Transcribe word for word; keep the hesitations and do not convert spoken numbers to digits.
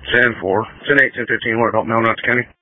ten four. ten eight, ten fifteen, what about Malnati County?